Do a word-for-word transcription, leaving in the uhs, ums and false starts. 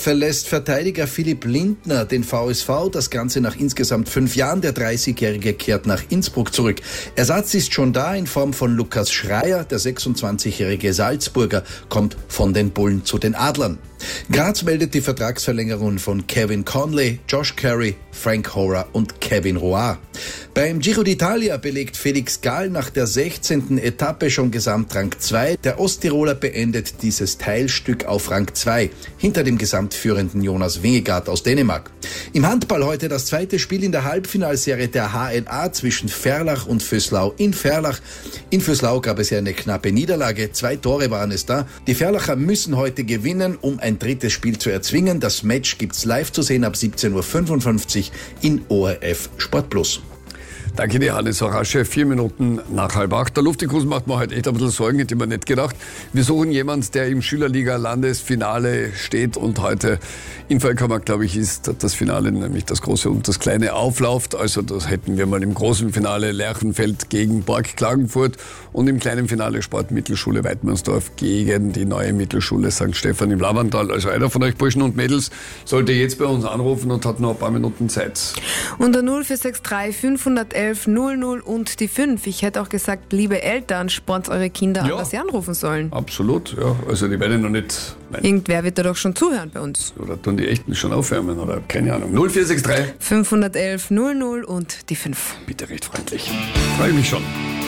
verlässt Verteidiger Philipp Lindner den V S V. Das Ganze nach insgesamt fünf Jahren. Der dreißigjährige kehrt nach Innsbruck zurück. Ersatz ist schon da in Form von Lukas Schreier. Der sechsundzwanzigjährige Salzburger kommt von den Bullen zu den Adlern. Graz meldet die Vertragsverlängerung von Kevin Conley, Josh Carey, Frank Horer und Kevin Roar. Beim Giro d'Italia belegt Felix Gall nach der sechzehnten Etappe schon Gesamtrang zwei. Der Osttiroler beendet dieses Teilstück auf Rang zwei, hinter dem gesamtführenden Jonas Vingegaard aus Dänemark. Im Handball heute das zweite Spiel in der Halbfinalserie der H L A zwischen Ferlach und Vöslau in Ferlach. In Vöslau gab es ja eine knappe Niederlage, zwei Tore waren es da. Die Ferlacher müssen heute gewinnen, um ein drittes Spiel zu erzwingen. Das Match gibt's live zu sehen ab siebzehn Uhr fünfundfünfzig in O R F Sport Plus. Danke dir, Hannes Orasche. Vier Minuten nach halb acht. Der Luftikus macht mir heute echt ein bisschen Sorgen, hätte ich mir nicht gedacht. Wir suchen jemanden, der im Schülerliga-Landesfinale steht und heute in Völkermark, glaube ich, ist das Finale, nämlich das große und das kleine aufläuft. Also das hätten wir mal im großen Finale Lerchenfeld gegen Borg Klagenfurt und im kleinen Finale Sportmittelschule Weidmannsdorf gegen die neue Mittelschule Sankt Stephan im Lavantal. Also einer von euch Burschen und Mädels sollte jetzt bei uns anrufen und hat noch ein paar Minuten Zeit. Unter null vier sechs drei fünfhundertelf null null und die fünf. Ich hätte auch gesagt, liebe Eltern, spornt eure Kinder Ja. an, dass sie anrufen sollen. Absolut, ja. Also die werden noch nicht... Nein. Irgendwer wird da doch schon zuhören bei uns. Oder tun die Echten schon aufwärmen oder keine Ahnung. null vier sechs drei fünfhundertelf null null und die fünf. Bitte recht freundlich. Freue mich schon.